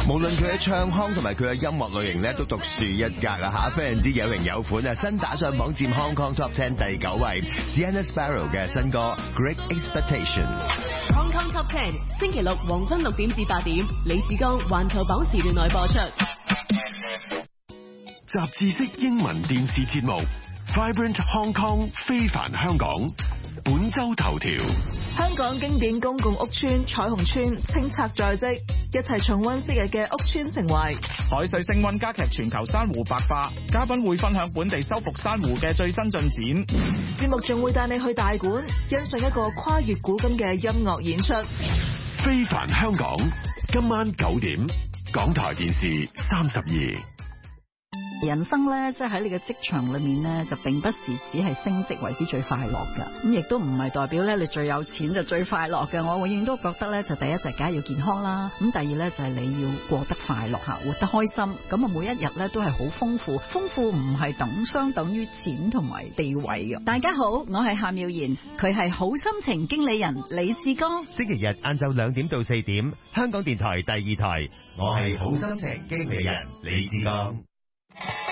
無論佢嘅唱腔同埋佢嘅音樂類型咧，都獨樹一格啊吓，非常之有型有款啊！新打上網佔 Hong Kong Top 10第9位 ，Sienna Sparrow 嘅新歌 Great Expectation。Hong Kong Top 10星期六黃昏6點至8點，李志剛環球榜時段內播出。 雜誌式英文電視節目 Vibrant Hong Kong 非凡香港。本周頭條： 香港經典公共屋邨彩虹邨清拆在即，一齊重溫昔日嘅屋邨情懷。 海水升溫加劇全球珊瑚白化，嘉賓會分享本地修復珊瑚嘅最新進展。 節目仲會帶你去大館欣賞一個跨越古今嘅音樂演出。 非凡香港，今晚9點，港台電視32。 人生咧，即係喺你嘅職場裏面咧，就並不是只係升職為之最快樂噶，咁亦都唔係代表咧你最有錢就最快樂嘅。我永遠都覺得咧，就第一就梗係要健康啦，咁第二咧就係你要過得快樂吓，活得開心，咁啊每一日咧都係好豐富，豐富唔係相等於錢同埋地位嘅。大家好，我係夏妙賢，佢係好心情經理人李志剛。 星期日晏晝2點到4點，香港電台第2台，我係好心情經理人李志剛。